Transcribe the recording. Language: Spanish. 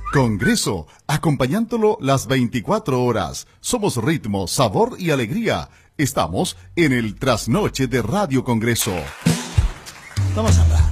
Congreso, acompañándolo las 24 horas. Somos ritmo, sabor y alegría. Estamos en el trasnoche de Radio Congreso. Vamos a hablar.